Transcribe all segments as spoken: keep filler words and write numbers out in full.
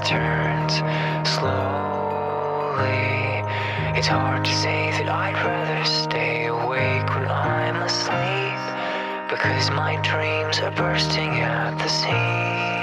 turns slowly. It's hard to say that I'd rather stay awake when I'm asleep, because my dreams are bursting at the seams.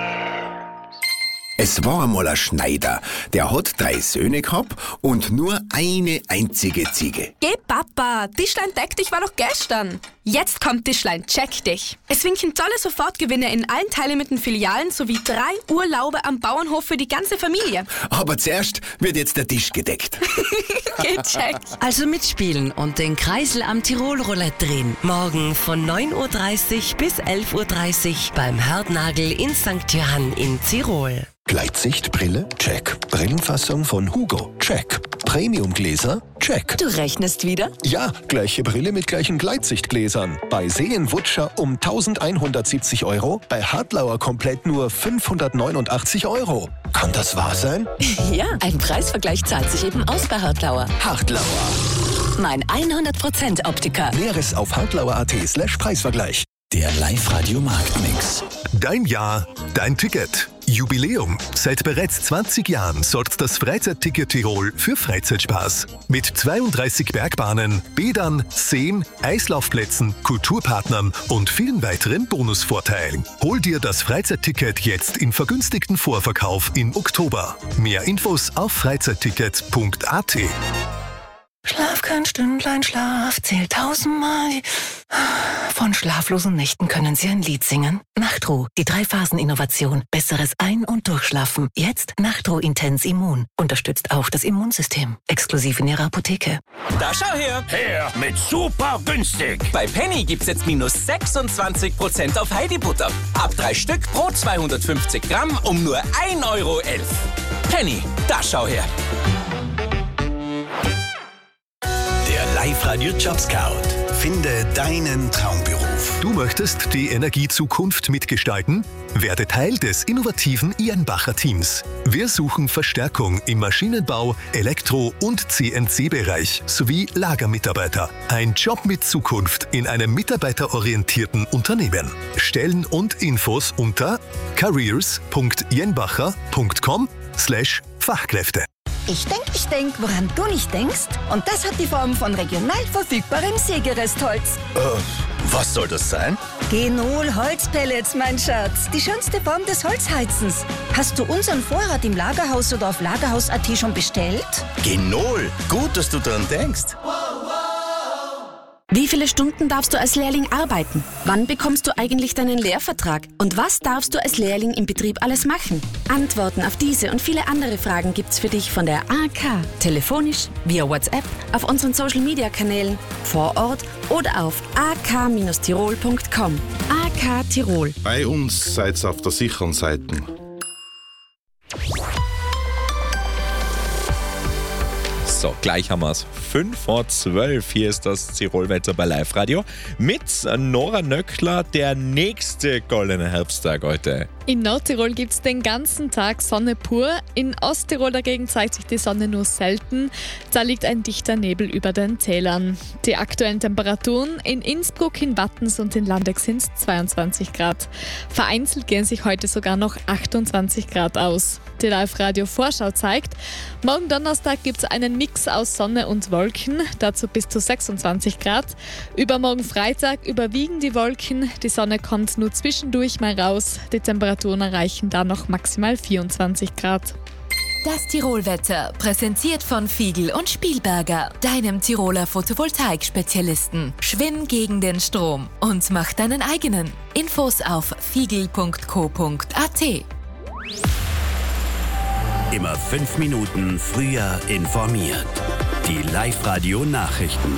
Es war einmal ein Schneider, der hat drei Söhne gehabt und nur eine einzige Ziege. Geh Papa, Tischlein deck dich war doch gestern. Jetzt kommt Tischlein check dich. Es winken tolle Sofortgewinne in allen teilnehmenden Filialen sowie drei Urlaube am Bauernhof für die ganze Familie. Aber zuerst wird jetzt der Tisch gedeckt. Gecheckt. Also mitspielen und den Kreisel am Tirol-Roulette drehen. Morgen von neun Uhr dreißig bis elf Uhr dreißig beim Herdnagel in Sankt Johann in Tirol. Gleitsichtbrille? Check. Brillenfassung von Hugo? Check. Premiumgläser? Check. Du rechnest wieder? Ja, gleiche Brille mit gleichen Gleitsichtgläsern. Bei Seen-Wutscher um eintausendeinhundertsiebzig Euro, bei Hartlauer komplett nur fünfhundertneunundachtzig Euro. Kann das wahr sein? Ja, ein Preisvergleich zahlt sich eben aus bei Hartlauer. Hartlauer. Mein hundert Prozent Optiker. Näheres auf hartlauer.at slash Preisvergleich. Der Live-Radio-Marktmix. Dein Jahr, dein Ticket. Jubiläum. Seit bereits zwanzig Jahren sorgt das Freizeitticket Tirol für Freizeitspaß. Mit zweiunddreißig Bergbahnen, Bädern, Seen, Eislaufplätzen, Kulturpartnern und vielen weiteren Bonusvorteilen. Hol dir das Freizeitticket jetzt im vergünstigten Vorverkauf im Oktober. Mehr Infos auf freizeitticket punkt a t. Schlaf kein Stündlein, Schlaf zählt tausendmal. Von schlaflosen Nächten können Sie ein Lied singen. Nachtruh, die Drei-Phasen-Innovation. Besseres Ein- und Durchschlafen. Jetzt Nachtruh Intens Immun. Unterstützt auch das Immunsystem. Exklusiv in Ihrer Apotheke. Da schau her! Her mit super günstig! Bei Penny gibt's jetzt minus sechsundzwanzig Prozent auf Heidi-Butter. Ab drei Stück pro zweihundertfünfzig Gramm um nur ein Euro elf. Penny, da schau her! Live-Radio Jobscout. Finde deinen Traumberuf. Du möchtest die Energiezukunft mitgestalten? Werde Teil des innovativen Ienbacher Teams. Wir suchen Verstärkung im Maschinenbau, Elektro- und C N C-Bereich sowie Lagermitarbeiter. Ein Job mit Zukunft in einem mitarbeiterorientierten Unternehmen. Stellen und Infos unter careers punkt jenbacher punkt com slash Fachkräfte. Ich denk, ich denk, woran du nicht denkst. Und das hat die Form von regional verfügbarem Sägerestholz. Äh, was soll das sein? Genol Holzpellets, mein Schatz. Die schönste Form des Holzheizens. Hast du unseren Vorrat im Lagerhaus oder auf lagerhaus punkt a t schon bestellt? Genol, gut, dass du dran denkst. Wie viele Stunden darfst du als Lehrling arbeiten? Wann bekommst du eigentlich deinen Lehrvertrag? Und was darfst du als Lehrling im Betrieb alles machen? Antworten auf diese und viele andere Fragen gibt's für dich von der A K. Telefonisch, via WhatsApp, auf unseren Social-Media-Kanälen, vor Ort oder auf a k dash tirol punkt com. A K Tirol. Bei uns seid ihr auf der sicheren Seite. So, gleich haben wir es. fünf vor zwölf. Hier ist das Tirolwetter bei Live Radio mit Nora Nöckler, der nächste goldene Herbsttag heute. In Nordtirol gibt es den ganzen Tag Sonne pur. In Osttirol dagegen zeigt sich die Sonne nur selten. Da liegt ein dichter Nebel über den Tälern. Die aktuellen Temperaturen in Innsbruck, in Wattens und in Landeck sind zweiundzwanzig Grad. Vereinzelt gehen sich heute sogar noch achtundzwanzig Grad aus. Die Live-Radio-Vorschau zeigt, morgen Donnerstag gibt es einen Mix aus Sonne und Wolken, dazu bis zu sechsundzwanzig Grad. Übermorgen Freitag überwiegen die Wolken, die Sonne kommt nur zwischendurch mal raus. Die Temperaturen erreichen da noch maximal vierundzwanzig Grad. Das Tirolwetter, präsentiert von Fiegel und Spielberger, deinem Tiroler Photovoltaik-Spezialisten. Schwimm gegen den Strom und mach deinen eigenen. Infos auf fiegel punkt co punkt a t. Immer fünf Minuten früher informiert. Die Live-Radio-Nachrichten.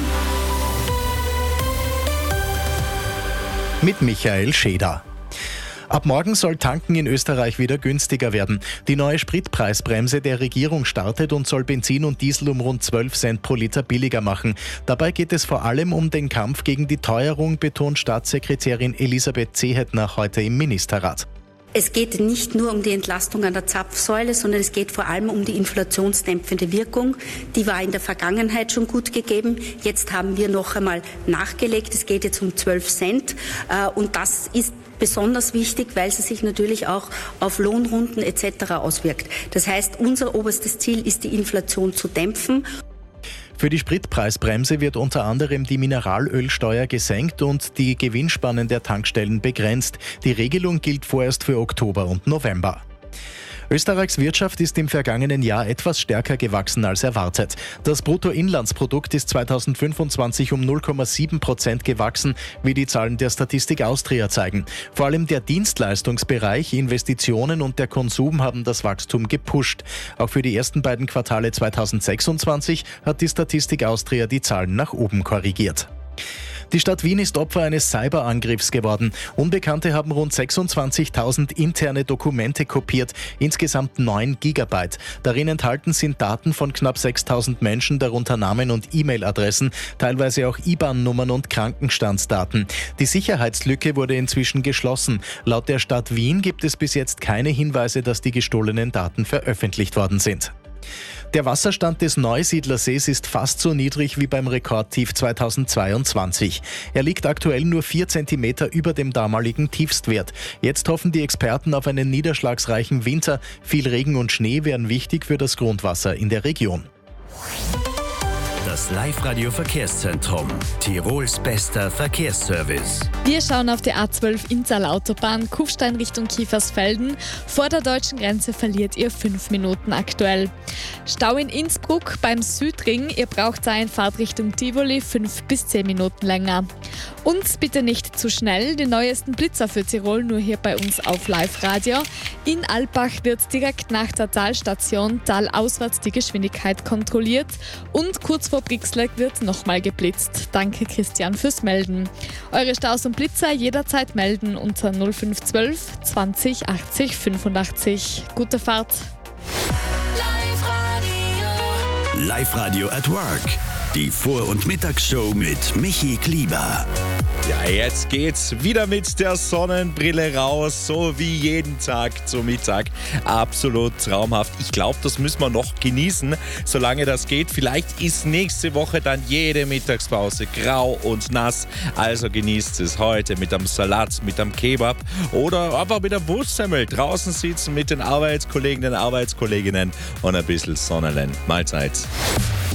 Mit Michael Scheder. Ab morgen soll Tanken in Österreich wieder günstiger werden. Die neue Spritpreisbremse der Regierung startet und soll Benzin und Diesel um rund zwölf Cent pro Liter billiger machen. Dabei geht es vor allem um den Kampf gegen die Teuerung, betont Staatssekretärin Elisabeth Zehetner heute im Ministerrat. Es geht nicht nur um die Entlastung an der Zapfsäule, sondern es geht vor allem um die inflationsdämpfende Wirkung. Die war in der Vergangenheit schon gut gegeben. Jetzt haben wir noch einmal nachgelegt. Es geht jetzt um zwölf Cent. Und das ist besonders wichtig, weil sie sich natürlich auch auf Lohnrunden et cetera auswirkt. Das heißt, unser oberstes Ziel ist, die Inflation zu dämpfen. Für die Spritpreisbremse wird unter anderem die Mineralölsteuer gesenkt und die Gewinnspannen der Tankstellen begrenzt. Die Regelung gilt vorerst für Oktober und November. Österreichs Wirtschaft ist im vergangenen Jahr etwas stärker gewachsen als erwartet. Das Bruttoinlandsprodukt ist zweitausendfünfundzwanzig um null Komma sieben Prozent gewachsen, wie die Zahlen der Statistik Austria zeigen. Vor allem der Dienstleistungsbereich, Investitionen und der Konsum haben das Wachstum gepusht. Auch für die ersten beiden Quartale zweitausendsechsundzwanzig hat die Statistik Austria die Zahlen nach oben korrigiert. Die Stadt Wien ist Opfer eines Cyberangriffs geworden. Unbekannte haben rund sechsundzwanzigtausend interne Dokumente kopiert, insgesamt neun Gigabyte. Darin enthalten sind Daten von knapp sechstausend Menschen, darunter Namen und E-Mail-Adressen, teilweise auch I B A N-Nummern und Krankenstandsdaten. Die Sicherheitslücke wurde inzwischen geschlossen. Laut der Stadt Wien gibt es bis jetzt keine Hinweise, dass die gestohlenen Daten veröffentlicht worden sind. Der Wasserstand des Neusiedlersees ist fast so niedrig wie beim Rekordtief zweitausendzweiundzwanzig. Er liegt aktuell nur vier Zentimeter über dem damaligen Tiefstwert. Jetzt hoffen die Experten auf einen niederschlagsreichen Winter. Viel Regen und Schnee wären wichtig für das Grundwasser in der Region. Das Live-Radio-Verkehrszentrum. Tirols bester Verkehrsservice. Wir schauen auf die A zwölf Inntal-Autobahn, Kufstein Richtung Kiefersfelden. Vor der deutschen Grenze verliert ihr fünf Minuten aktuell. Stau in Innsbruck beim Südring. Ihr braucht da in Fahrtrichtung Tivoli fünf bis zehn Minuten länger. Und bitte nicht zu schnell. Die neuesten Blitzer für Tirol nur hier bei uns auf Live-Radio. In Alpbach wird direkt nach der Talstation talauswärts die Geschwindigkeit kontrolliert. Und kurz vor Brixleck wird nochmal geblitzt. Danke Christian fürs Melden. Eure Staus und Blitzer jederzeit melden unter null fünf eins zwei zwanzig achtzig fünfundachtzig. Gute Fahrt. Live-Radio at Work. Die Vor- und Mittagsshow mit Michi Klieber. Ja, jetzt geht's wieder mit der Sonnenbrille raus, so wie jeden Tag zum Mittag. Absolut traumhaft. Ich glaube, das müssen wir noch genießen, solange das geht. Vielleicht ist nächste Woche dann jede Mittagspause grau und nass. Also genießt es heute mit einem Salat, mit einem Kebab oder einfach mit einem Wurstsemmel. Draußen sitzen mit den Arbeitskollegen, den Arbeitskolleginnen und ein bisschen Sonnenlen. Mahlzeit.